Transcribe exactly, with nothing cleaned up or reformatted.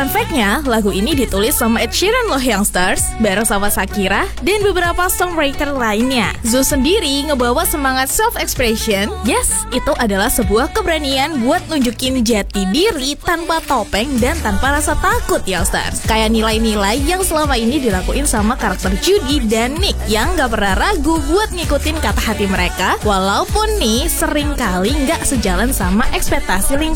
Fun fact-nya, lagu ini ditulis sama Ed Sheeran loh Youngsters, bareng sama Shakira dan beberapa songwriter lainnya. Zoe sendiri ngebawa semangat self-expression. Yes, itu adalah sebuah keberanian buat nunjukin jati diri tanpa topeng dan tanpa rasa takut Youngsters. Kayak nilai-nilai yang selama ini dilakuin sama karakter Judy dan Nick yang gak pernah ragu buat ngikutin kata hati mereka, walaupun nih sering kali gak sejalan sama ekspektasi lingkungan.